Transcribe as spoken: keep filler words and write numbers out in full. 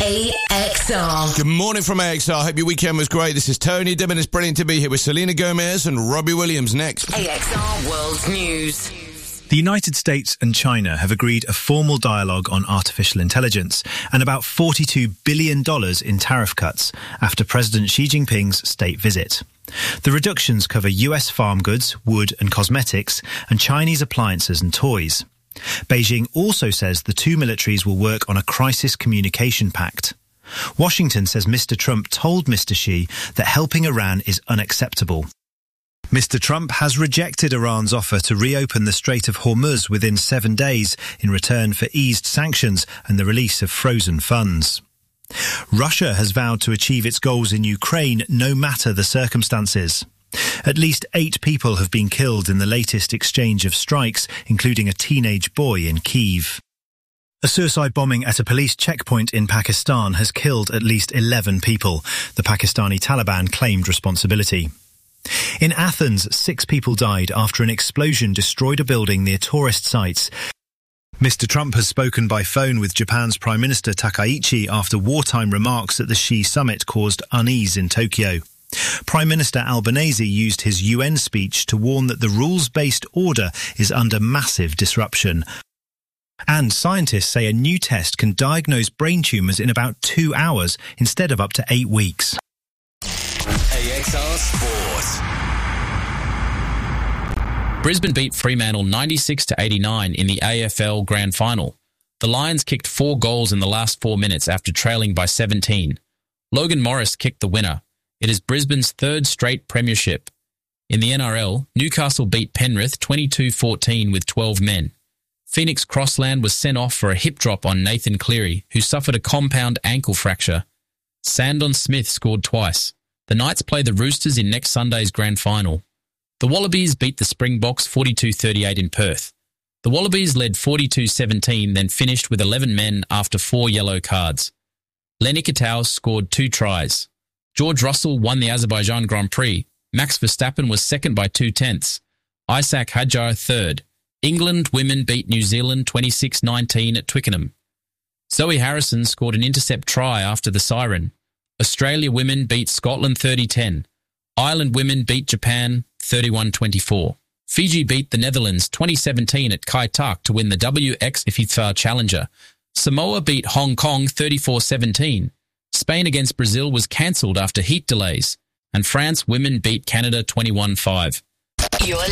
A X R. Good morning from A X R. Hope your weekend was great. This is Tony Dimmon. It's brilliant to be here with Selena Gomez and Robbie Williams next. A X R World News. The United States and China have agreed a formal dialogue on artificial intelligence and about forty-two billion dollars in tariff cuts after President Xi Jinping's state visit. The reductions cover U S farm goods, wood and cosmetics, and Chinese appliances and toys. Beijing also says the two militaries will work on a crisis communication pact. Washington says Mister Trump told Mister Xi that helping Iran is unacceptable. Mister Trump has rejected Iran's offer to reopen the Strait of Hormuz within seven days in return for eased sanctions and the release of frozen funds. Russia has vowed to achieve its goals in Ukraine no matter the circumstances. At least eight people have been killed in the latest exchange of strikes, including a teenage boy in Kyiv. A suicide bombing at a police checkpoint in Pakistan has killed at least eleven people. The Pakistani Taliban claimed responsibility. In Athens, six people died after an explosion destroyed a building near tourist sites. Mister Trump has spoken by phone with Japan's Prime Minister Takaichi after wartime remarks at the Xi summit caused unease in Tokyo. Prime Minister Albanese used his U N speech to warn that the rules-based order is under massive disruption. And scientists say a new test can diagnose brain tumours in about two hours instead of up to eight weeks. A X R Sport. Brisbane beat Fremantle ninety-six to eighty-nine in the A F L Grand Final. The Lions kicked four goals in the last four minutes after trailing by seventeen. Logan Morris kicked the winner. It is Brisbane's third straight premiership. In the N R L, Newcastle beat Penrith twenty-two fourteen with twelve men. Phoenix Crossland was sent off for a hip drop on Nathan Cleary, who suffered a compound ankle fracture. Sandon Smith scored twice. The Knights play the Roosters in next Sunday's Grand Final. The Wallabies beat the Springboks forty-two thirty-eight in Perth. The Wallabies led forty-two seventeen, then finished with eleven men after four yellow cards. Lenny Katow scored two tries. George Russell won the Azerbaijan Grand Prix. Max Verstappen was second by two-tenths. Isaac Hadjar third. England women beat New Zealand twenty-six nineteen at Twickenham. Zoe Harrison scored an intercept try after the siren. Australia women beat Scotland thirty ten. Ireland women beat Japan thirty-one twenty-four. Fiji beat the Netherlands twenty seventeen at Kai Tak to win the W X FIFA Challenger. Samoa beat Hong Kong thirty-four seventeen. Spain against Brazil was cancelled after heat delays. And France women beat Canada twenty-one five.